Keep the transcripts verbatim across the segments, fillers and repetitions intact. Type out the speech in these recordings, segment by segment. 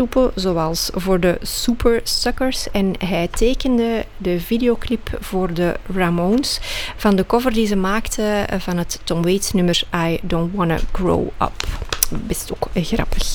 zoals voor de Super Suckers. En hij tekende de videoclip voor de Ramones van de cover die ze maakten van het Tom Waits nummer I Don't Wanna Grow Up. Best ook grappig.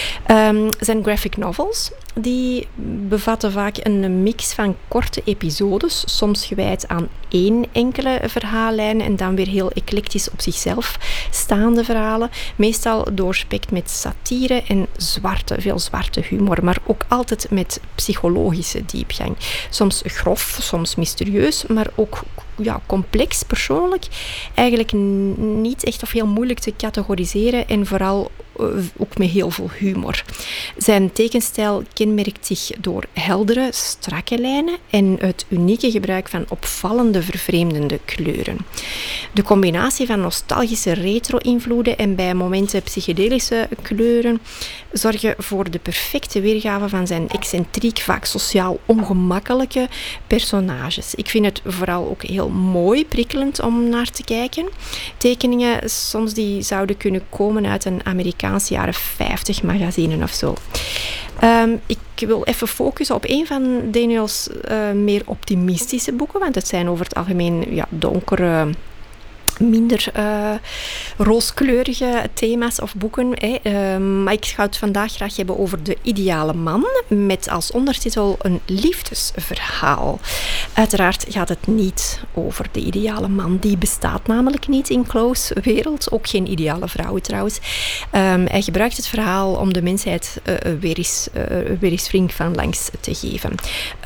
Um, zijn graphic novels die bevatten vaak een mix van korte episodes, soms gewijd aan één enkele verhaallijn en dan weer heel eclectisch op zichzelf staande verhalen. Meestal doorspekt met satire en zwarte, veel zwarte humor, maar ook altijd met psychologische diepgang. Soms grof, soms mysterieus, maar ook ja, complex persoonlijk. Eigenlijk n- niet echt of heel moeilijk te categoriseren en vooral uh, ook met heel veel humor. Zijn tekenstijl kenmerkt zich door heldere, strakke lijnen en het unieke gebruik van opvallende, vervreemdende kleuren. De combinatie van nostalgische retro-invloeden en bij momenten psychedelische kleuren zorgen voor de perfecte weergave van zijn excentriek, vaak sociaal ongemakkelijke personages. Ik vind het vooral ook heel mooi, prikkelend om naar te kijken. Tekeningen soms die zouden kunnen komen uit een Amerikaans jaren vijftig magazine of zo. Um, ik wil even focussen op een van Daniels uh, meer optimistische boeken, want het zijn over het algemeen ja, donkere, minder uh, rooskleurige thema's of boeken. Hè. Uh, maar ik ga het vandaag graag hebben over De Ideale Man, met als ondertitel een liefdesverhaal. Uiteraard gaat het niet over de ideale man. Die bestaat namelijk niet in Klauw's wereld. Ook geen ideale vrouw trouwens. Um, hij gebruikt het verhaal om de mensheid uh, weer, eens, uh, weer eens flink van langs te geven.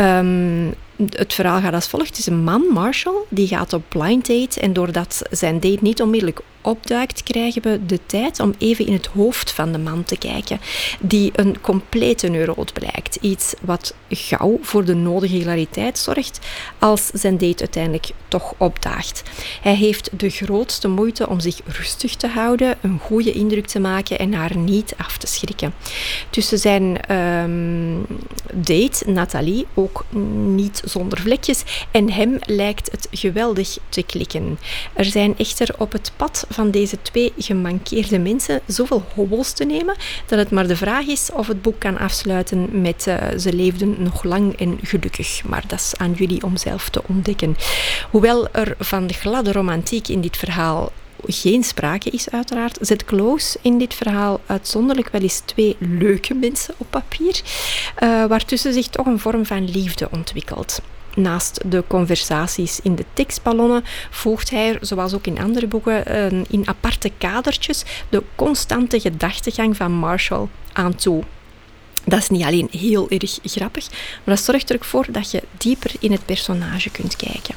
Um, Het verhaal gaat als volgt. Het is een man, Marshall, die gaat op blind date en doordat zijn date niet onmiddellijk opduikt, krijgen we de tijd om even in het hoofd van de man te kijken, die een complete neuroot blijkt. Iets wat gauw voor de nodige hilariteit zorgt als zijn date uiteindelijk toch opdaagt. Hij heeft de grootste moeite om zich rustig te houden, een goede indruk te maken en haar niet af te schrikken. Tussen zijn um, date, Nathalie, ook niet zonder vlekjes, en hem lijkt het geweldig te klikken. Er zijn echter op het pad van deze twee gemankeerde mensen zoveel hobbels te nemen, dat het maar de vraag is of het boek kan afsluiten met uh, ze leefden nog lang en gelukkig. Maar dat is aan jullie om zelf te ontdekken. Hoewel er van de gladde romantiek in dit verhaal geen sprake is uiteraard, zet Close in dit verhaal uitzonderlijk wel eens twee leuke mensen op papier, uh, waartussen zich toch een vorm van liefde ontwikkelt. Naast de conversaties in de tekstballonnen voegt hij er, zoals ook in andere boeken, in aparte kadertjes de constante gedachtegang van Marshall aan toe. Dat is niet alleen heel erg grappig, maar dat zorgt er ook voor dat je dieper in het personage kunt kijken.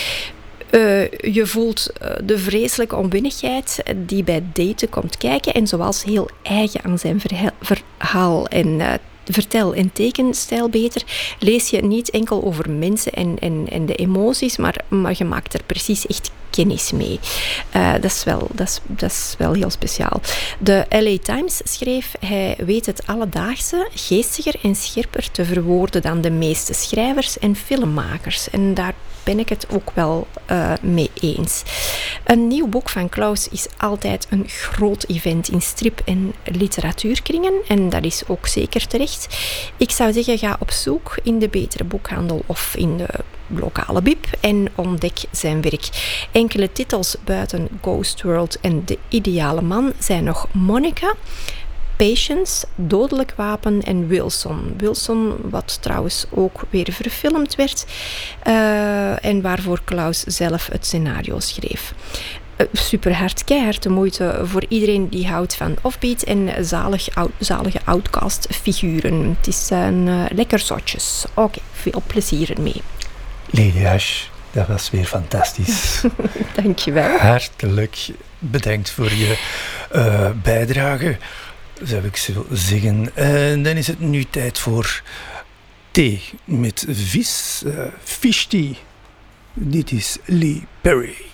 Uh, je voelt uh, de vreselijke onwennigheid die bij daten komt kijken en zoals heel eigen aan zijn verha- verhaal en uh, vertel- en tekenstijl beter, lees je niet enkel over mensen en, en, en de emoties, maar, maar je maakt er precies echt kennis mee. Uh, dat is wel, dat is, dat is wel heel speciaal. De L A Times schreef, hij weet het alledaagse geestiger en scherper te verwoorden dan de meeste schrijvers en filmmakers. En daar ben ik het ook wel uh, mee eens. Een nieuw boek van Close is altijd een groot event in strip- en literatuurkringen en dat is ook zeker terecht. Ik zou zeggen, ga op zoek in de betere boekhandel of in de lokale bib en ontdek zijn werk. Enkele titels buiten Ghost World en De Ideale Man zijn nog Monica, Patience, Dodelijk Wapen en Wilson. Wilson, wat trouwens ook weer verfilmd werd uh, en waarvoor Klaus zelf het scenario schreef. Uh, super hard, keihard de moeite voor iedereen die houdt van offbeat en zalig, ou, zalige outcast figuren. Het is een uh, lekker zotjes. Oké, okay, veel plezier ermee. Lady Ash, dat was weer fantastisch. Dankjewel. Hartelijk bedankt voor je uh, bijdrage, zou ik zo zeggen. En dan is het nu tijd voor thee met vis, uh, fish tea. Dit is Lee Perry.